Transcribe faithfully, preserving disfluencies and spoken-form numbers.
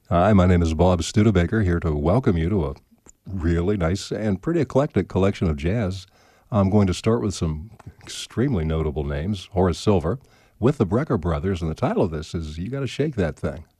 Hi, my name is Bob Studebaker, here to welcome you to a really nice and pretty eclectic collection of jazz. I'm going to start with some extremely notable names. Horace Silver with the Brecker Brothers, and the title of this is You Gotta Shake That Thing.